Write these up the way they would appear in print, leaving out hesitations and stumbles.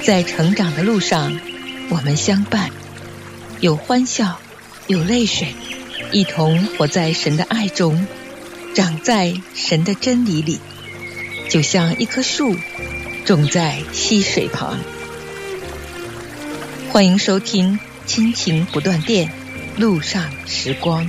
在成长的路上，我们相伴，有欢笑，有泪水，一同活在神的爱中，长在神的真理里，就像一棵树种在溪水旁。欢迎收听亲情不断电，路上时光。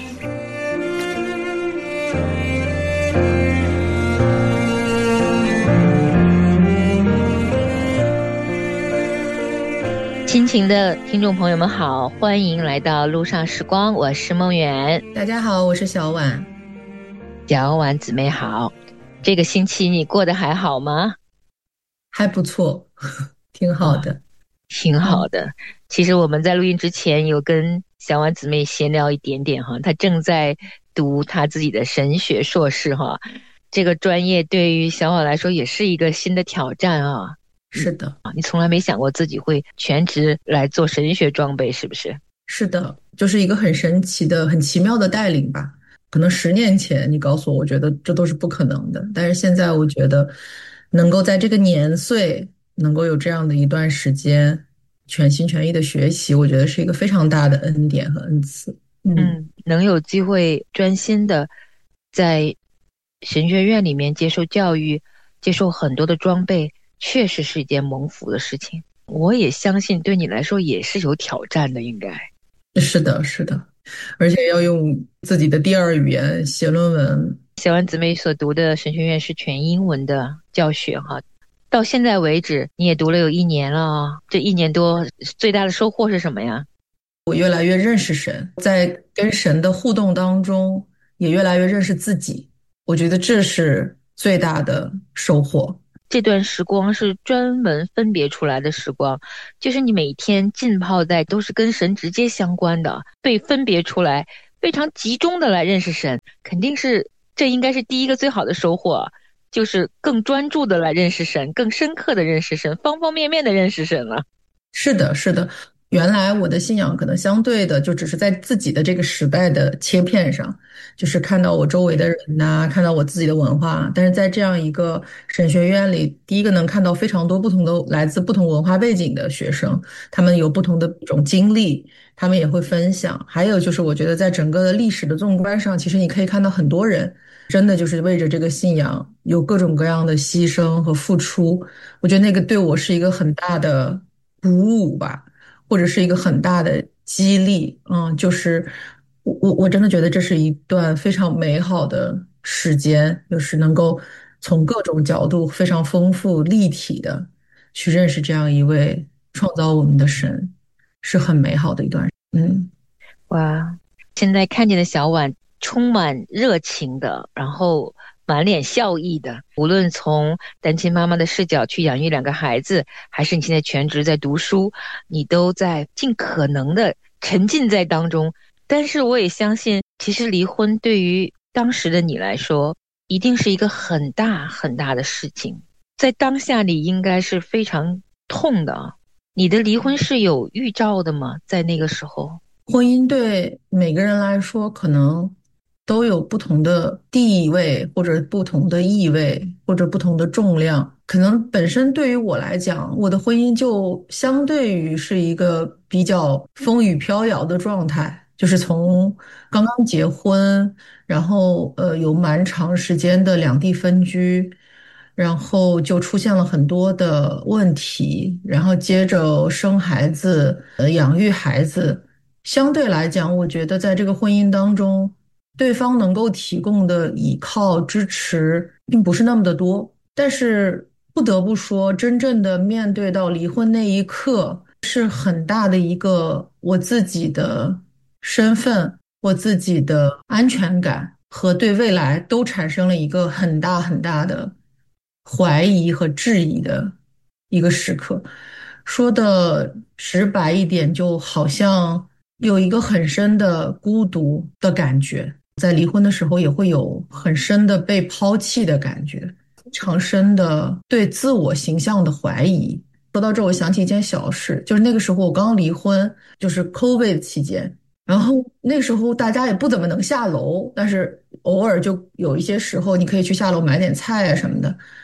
亲情的听众朋友们好，欢迎来到路上时光，我是梦圆。 大家好，我是小婉。 小婉姊妹好，这个星期你过得还好吗？ 还不错，挺好的。 挺好的。其实我们在录音之前有跟小婉姊妹闲聊一点点哈，她正在读她自己的神学硕士哈，这个专业对于小婉来说也是一个新的挑战啊。 是的， 你从来没想过自己会全职来做神学装备，是不是？ 是的，就是一个很神奇的、很奇妙的带领吧。可能10年前你告诉我，我觉得这都是不可能的。但是现在我觉得，能够在这个年岁，能够有这样的一段时间，全心全意的学习，我觉得是一个非常大的恩典和恩赐。 能有机会专心的在神学院里面接受教育，接受很多的装备，确实是一件蒙福的事情。我也相信对你来说也是有挑战的，应该。 是的，是的，而且要用自己的第二语言写论文。 小婉姊妹所读的神学院是全英文的教学哈，到现在为止你也读了有1年了，这1年多最大的收获是什么呀？ 我越来越认识神，在跟神的互动当中，也越来越认识自己。我觉得这是最大的收获。 这段时光是专门分别出来的时光，就是你每天浸泡在都是跟神直接相关的，被分别出来，非常集中的来认识神，肯定是这应该是第一个最好的收获，就是更专注的来认识神，更深刻的认识神，方方面面的认识神了。 是的，是的。原来我的信仰可能相对的就只是在自己的这个时代的切片上，就是看到我周围的人呐、看到我自己的文化。但是在这样一个神学院里，第一个能看到非常多不同的来自不同文化背景的学生，他们有不同的一种经历，他们也会分享。还有就是我觉得在整个的历史的纵观上，其实你可以看到很多人真的就是为着这个信仰有各种各样的牺牲和付出。我觉得那个对我是一个很大的鼓舞吧，或者是一个很大的激励。就是我真的觉得这是一段非常美好的时间，就是能够从各种角度非常丰富立体的去认识这样一位创造我们的神，是很美好的一段。 哇，现在看见的小婉充满热情的，然后满脸笑意的，无论从单亲妈妈的视角去养育2个孩子，还是你现在全职在读书，你都在尽可能的沉浸在当中。但是我也相信，其实离婚对于当时的你来说，一定是一个很大很大的事情，在当下里应该是非常痛的。你的离婚是有预兆的吗？在那个时候？ 婚姻对每个人来说，可能都有不同的地位，或者不同的意味，或者不同的重量。可能本身对于我来讲，我的婚姻就相对于是一个比较风雨飘摇的状态，就是从刚刚结婚，然后有蛮长时间的两地分居，然后就出现了很多的问题，然后接着生孩子，养育孩子。相对来讲，我觉得在这个婚姻当中，对方能够提供的依靠支持并不是那么的多。但是不得不说，真正的面对到离婚那一刻，是很大的一个我自己的身份、我自己的安全感和对未来都产生了一个很大很大的怀疑和质疑的一个时刻。说的直白一点，就好像有一个很深的孤独的感觉，在离婚的时候也会有很深的被抛弃的感觉，非常深的对自我形象的怀疑。说到这，我想起一件小事，就是那个时候我刚离婚，就是 COVID 期间，然后那时候大家也不怎么能下楼，但是偶尔就有一些时候你可以去下楼买点菜啊什么的。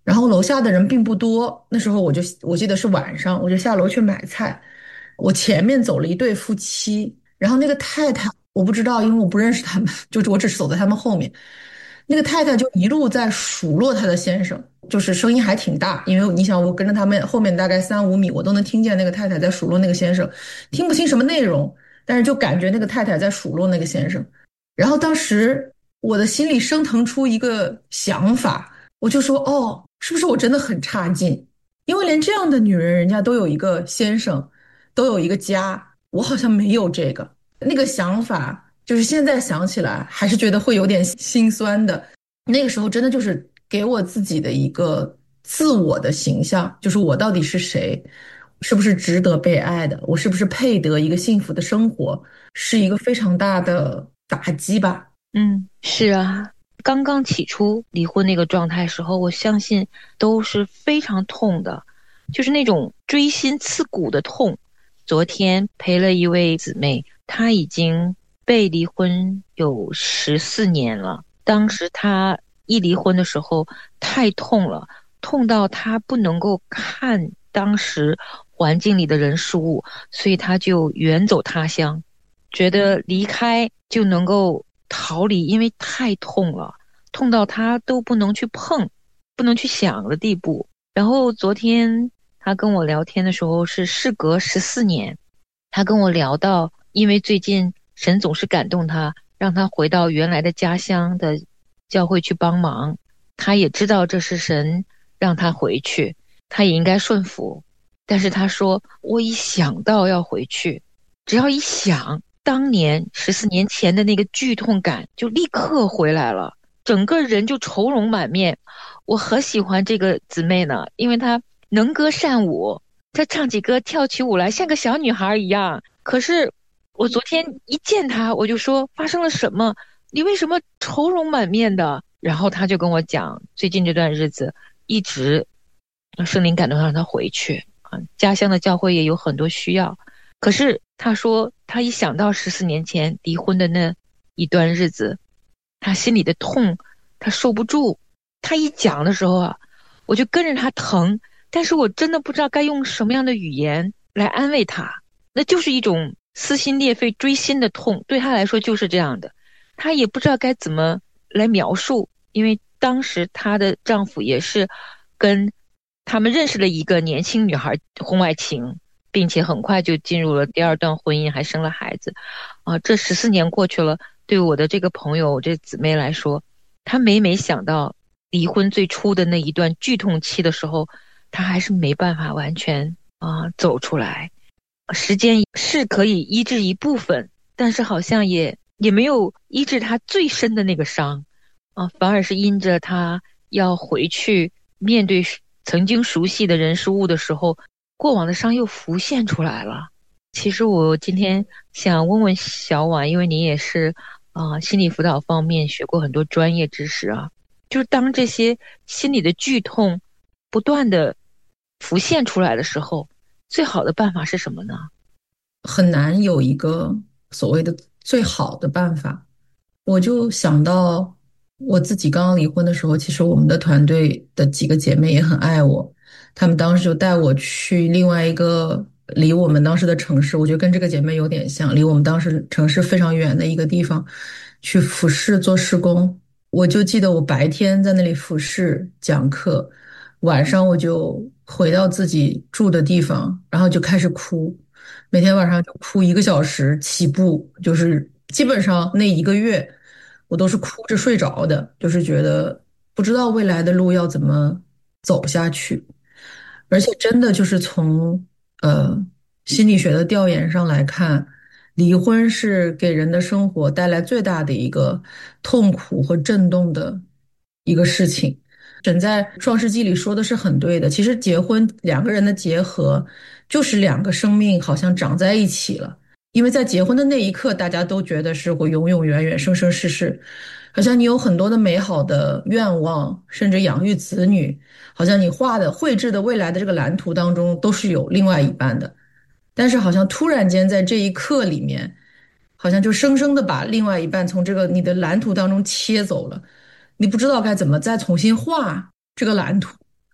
然后楼下的人并不多，那时候我记得是晚上，我就下楼去买菜。我前面走了一对夫妻，然后那个太太我不知道，因为我不认识他们，就是我只是走在他们后面。那个太太就一路在数落她的先生，就是声音还挺大，因为你想我跟着他们后面大概3、5米，我都能听见那个太太在数落那个先生，听不清什么内容，但是就感觉那个太太在数落那个先生。然后当时我的心里升腾出一个想法，我就说哦，是不是我真的很差劲？因为连这样的女人，人家都有一个先生，都有一个家，我好像没有这个。那个想法，就是现在想起来，还是觉得会有点心酸的。那个时候真的就是给我自己的一个自我的形象，就是我到底是谁，是不是值得被爱的，我是不是配得一个幸福的生活，是一个非常大的打击吧。 嗯，是啊，刚刚起初离婚那个状态时候，我相信都是非常痛的，就是那种锥心刺骨的痛。昨天陪了一位姊妹，她已经被离婚有14年了。当时她一离婚的时候太痛了，痛到她不能够看当时环境里的人事物，所以她就远走他乡。觉得离开就能够逃离，因为太痛了，痛到他都不能去碰，不能去想的地步。然后昨天他跟我聊天的时候是事隔14年，他跟我聊到，因为最近神总是感动他，让他回到原来的家乡的教会去帮忙，他也知道这是神让他回去，他也应该顺服。但是他说，我一想到要回去，只要一想，当年14年前的那个剧痛感就立刻回来了，整个人就愁容满面。我很喜欢这个姊妹呢，因为她能歌善舞，她唱起歌跳起舞来像个小女孩一样。可是我昨天一见她，我就说发生了什么？你为什么愁容满面的？然后她就跟我讲，最近这段日子一直圣灵感动让她回去啊，家乡的教会也有很多需要。可是他说，他一想到14年前离婚的那一段日子，他心里的痛，他受不住。他一讲的时候啊，我就跟着他疼，但是我真的不知道该用什么样的语言来安慰他。那就是一种撕心裂肺、锥心的痛，对他来说就是这样的。他也不知道该怎么来描述，因为当时她的丈夫也是跟他们认识了一个年轻女孩婚外情。并且很快就进入了第二段婚姻，还生了孩子。啊，这14年过去了，对我的这个朋友，这姊妹来说，她每每想到离婚最初的那一段剧痛期的时候，她还是没办法完全走出来。时间是可以医治一部分，但是好像也没有医治她最深的那个伤啊，反而是因着她要回去面对曾经熟悉的人事物的时候，过往的伤又浮现出来了。其实我今天想问问小婉，因为你也是心理辅导方面学过很多专业知识啊，就是当这些心理的剧痛不断的浮现出来的时候，最好的办法是什么呢？ 很难有一个所谓的最好的办法。我就想到我自己刚刚离婚的时候，其实我们的团队的几个姐妹也很爱我，她们当时就带我去另外一个离我们当时的城市，我觉得跟这个姐妹有点像，离我们当时城市非常远的一个地方去俯视做施工。我就记得我白天在那里俯视讲课，晚上我就回到自己住的地方，然后就开始哭。每天晚上就哭1个小时起步，就是基本上那一个月我都是哭着睡着的，就是觉得不知道未来的路要怎么走下去，而且真的就是从呃心理学的调研上来看，离婚是给人的生活带来最大的一个痛苦和震动的一个事情。神在《创世纪》里说的是很对的，其实结婚两个人的结合，就是两个生命好像长在一起了。因为在结婚的那一刻，大家都觉得是会永永远远、生生世世，好像你有很多的美好的愿望，甚至养育子女，好像你画的绘制的未来的这个蓝图当中都是有另外一半的。但是好像突然间在这一刻里面，好像就生生的把另外一半从这个你的蓝图当中切走了，你不知道该怎么再重新画这个蓝图。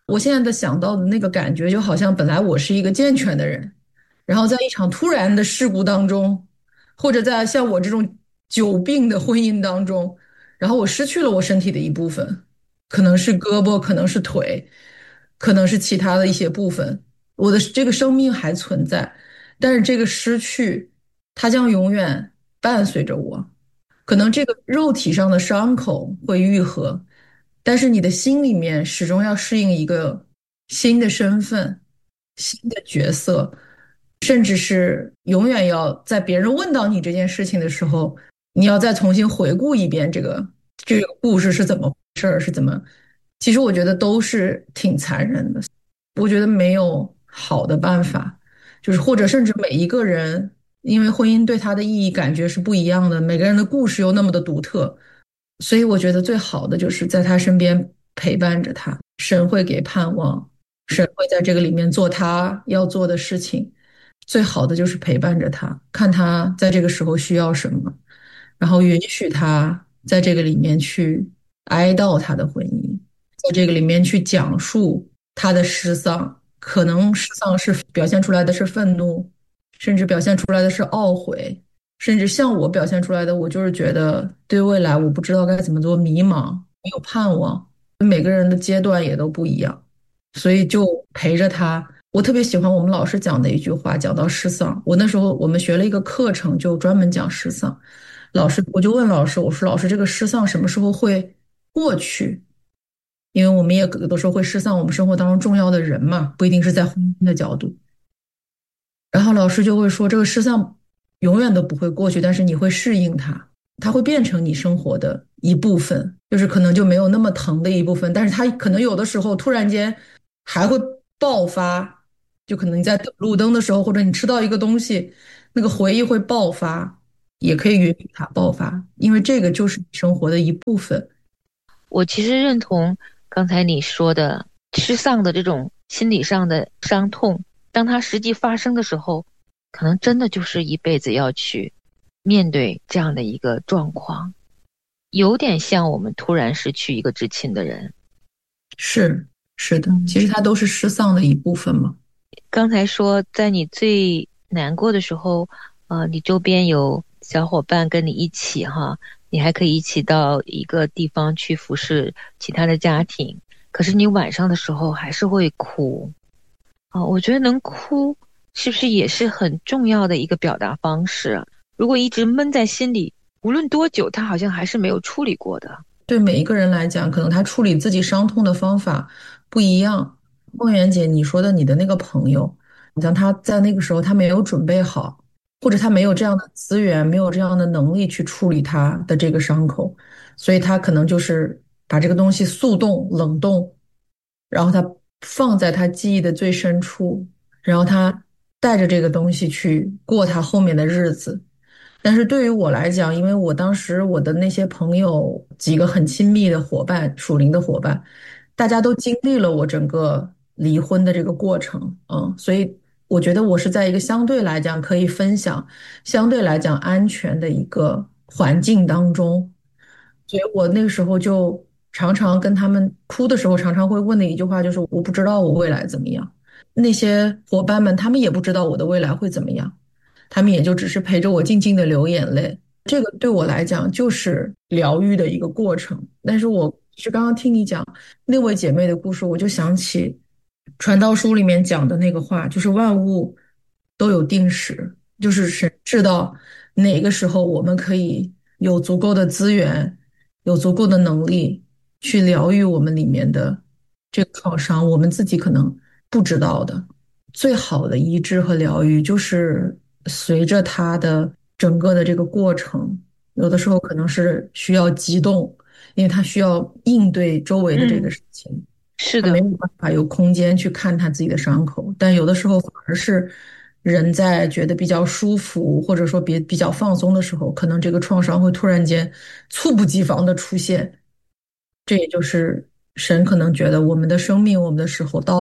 我现在的想到的那个感觉，就好像本来我是一个健全的人，然后在一场突然的事故当中，或者在像我这种久病的婚姻当中，然后我失去了我身体的一部分，可能是胳膊，可能是腿，可能是其他的一些部分，我的这个生命还存在，但是这个失去，它将永远伴随着我。可能这个肉体上的伤口会愈合，但是你的心里面始终要适应一个新的身份、新的角色，甚至是永远要在别人问到你这件事情的时候，你要再重新回顾一遍这个故事是怎么回事儿，是怎么。其实我觉得都是挺残忍的，我觉得没有好的办法。就是或者甚至每一个人，因为婚姻对他的意义感觉是不一样的，每个人的故事又那么的独特，所以我觉得最好的就是在他身边陪伴着他，神会给盼望，神会在这个里面做他要做的事情，最好的就是陪伴着他，看他在这个时候需要什么，然后允许他在这个里面去哀悼他的婚姻，在这个里面去讲述他的失丧，可能失丧是表现出来的是愤怒，甚至表现出来的是懊悔，甚至像我表现出来的，我就是觉得对未来我不知道该怎么做，迷茫，没有盼望。每个人的阶段也都不一样，所以就陪着他。我特别喜欢我们老师讲的一句话，讲到失丧。我那时候我们学了一个课程，就专门讲失丧。老师，我就问老师，我说老师，这个失丧什么时候会过去？因为我们也有的时候会失丧我们生活当中重要的人嘛，不一定是在婚姻的角度。然后老师就会说，这个失丧永远都不会过去，但是你会适应它，它会变成你生活的一部分，就是可能就没有那么疼的一部分，但是它可能有的时候突然间还会爆发，就可能你在等路灯的时候，或者你吃到一个东西，那个回忆会爆发，也可以允许它爆发，因为这个就是你生活的一部分。 我其实认同刚才你说的失丧的这种心理上的伤痛，当它实际发生的时候，可能真的就是一辈子要去面对这样的一个状况，有点像我们突然失去一个至亲的人。 是是的， 嗯， 其实它都是失丧的一部分嘛。 刚才说在你最难过的时候，你周边有小伙伴跟你一起哈，你还可以一起到一个地方去服侍其他的家庭。可是你晚上的时候还是会哭啊，我觉得能哭是不是也是很重要的一个表达方式啊？如果一直闷在心里，无论多久，他好像还是没有处理过的。 对每一个人来讲，可能他处理自己伤痛的方法不一样。梦圆姐，你说的你的那个朋友，好像他在那个时候他没有准备好，或者他没有这样的资源，没有这样的能力去处理他的这个伤口，所以他可能就是把这个东西速冻、冷冻，然后他放在他记忆的最深处，然后他带着这个东西去过他后面的日子。但是对于我来讲，因为我当时我的那些朋友几个很亲密的伙伴，属灵的伙伴，大家都经历了我整个离婚的这个过程，所以我觉得我是在一个相对来讲可以分享、相对来讲安全的一个环境当中，所以我那个时候就常常跟他们哭的时候，常常会问的一句话就是我不知道我未来怎么样。那些伙伴们，他们也不知道我的未来会怎么样。他们也就只是陪着我静静的流眼泪。这个对我来讲就是疗愈的一个过程。但是我是刚刚听你讲那位姐妹的故事，我就想起传道书里面讲的那个话，就是万物都有定时，就是神知道哪个时候我们可以有足够的资源，有足够的能力去疗愈我们里面的这个创伤，我们自己可能不知道的。最好的医治和疗愈，就是随着他的整个的这个过程，有的时候可能是需要激动，因为他需要应对周围的这个嗯， 事情， 是的。 他没有办法有空间去看他自己的伤口，但有的时候反而是人在觉得比较舒服，或者说比较放松的时候，可能这个创伤会突然间猝不及防的出现，这也就是神可能觉得我们的生命，我们的时候到。